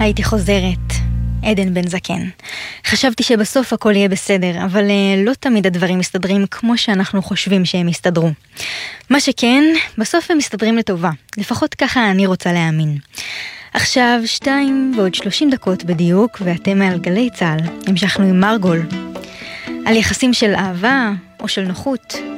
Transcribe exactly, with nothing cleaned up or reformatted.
הייתי חוזרת. עדן בן זקן. חשבתי שבסוף הכל יהיה בסדר, אבל uh, לא תמיד הדברים מסתדרים כמו שאנחנו חושבים שהם יסתדרו. מה שכן, בסוף הם מסתדרים לטובה. לפחות ככה אני רוצה להאמין. עכשיו שתיים ועוד שלושים דקות בדיוק, ואתם על גלי צהל. המשכנו עם מרגול. על יחסים של אהבה או של נוחות.